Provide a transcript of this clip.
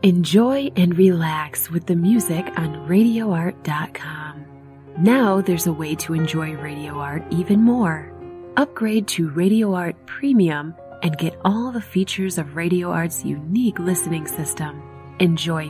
Enjoy and relax with the music on RadioArt.com. Now there's a way to enjoy Radio Art even more. Upgrade to Radio Art Premium and get all the features of Radio Art's unique listening system. Enjoy